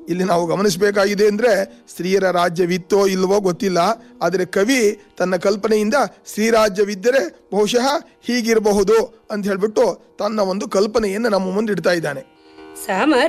ಇಲ್ಲಿ ನಾವು ಗಮನಿಸಬೇಕಾಗಿದೆ ಅಂದರೆ ಸ್ತ್ರೀಯರ ರಾಜ್ಯವಿತ್ತೋ ಇಲ್ವೋ ಗೊತ್ತಿಲ್ಲ, ಆದರೆ ಕವಿ ತನ್ನ ಕಲ್ಪನೆಯಿಂದ ಸ್ತ್ರೀರಾಜ್ಯವಿದ್ದರೆ ಬಹುಶಃ ಹೀಗಿರಬಹುದು ಅಂತ ಹೇಳ್ಬಿಟ್ಟು ತನ್ನ ಒಂದು ಕಲ್ಪನೆಯನ್ನು ನಮ್ಮ ಮುಂದೆ ಇಡ್ತಾ ಇದ್ದಾನೆ.